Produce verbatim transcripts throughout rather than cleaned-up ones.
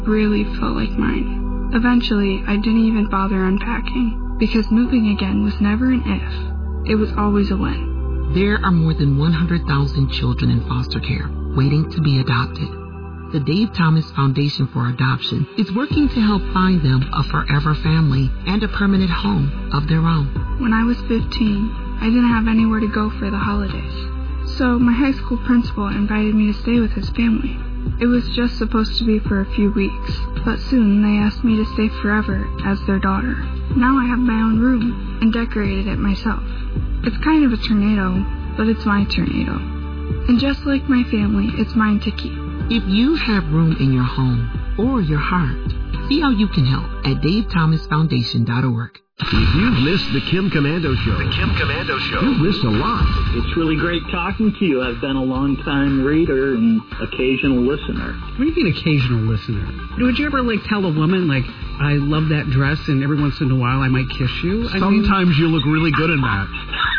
really felt like mine. Eventually, I didn't even bother unpacking, because moving again was never an if. It was always a when. There are more than one hundred thousand children in foster care waiting to be adopted. The Dave Thomas Foundation for Adoption is working to help find them a forever family and a permanent home of their own. When I was fifteen, I didn't have anywhere to go for the holidays. So my high school principal invited me to stay with his family. It was just supposed to be for a few weeks, but soon they asked me to stay forever as their daughter. Now I have my own room and decorated it myself. It's kind of a tornado, but it's my tornado. And just like my family, it's mine to keep. If you have room in your home or your heart, see how you can help at dave thomas foundation dot org. If you've missed the Kim Komando Show, the Kim Komando Show, you've missed a lot. It's really great talking to you. I've been a long-time reader and occasional listener. What do you mean occasional listener? Would you ever, like, tell a woman, like, I love that dress and every once in a while I might kiss you? I Sometimes mean... you look really good in that.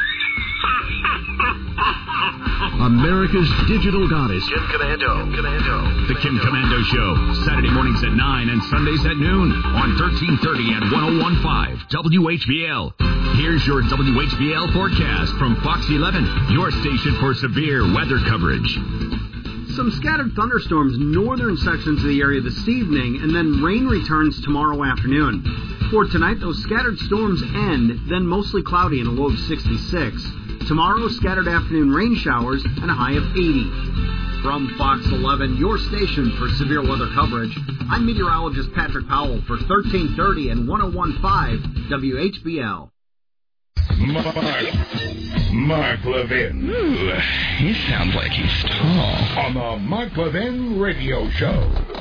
America's digital goddess, Kim Komando. Kim Komando. The Kim Komando Show, Saturday mornings at nine and Sundays at noon on thirteen thirty and one oh one point five W H B L. Here's your W H B L forecast from Fox eleven, your station for severe weather coverage. Some scattered thunderstorms in northern sections of the area this evening, and then rain returns tomorrow afternoon. For tonight, those scattered storms end, then mostly cloudy and a low of sixty-six. Tomorrow, scattered afternoon rain showers and a high of eighty. From Fox eleven, your station for severe weather coverage, I'm meteorologist Patrick Powell for thirteen thirty and one oh one point five W H B L. Mark, Mark Levin. Ooh, he sounds like he's tall. On the Mark Levin Radio Show.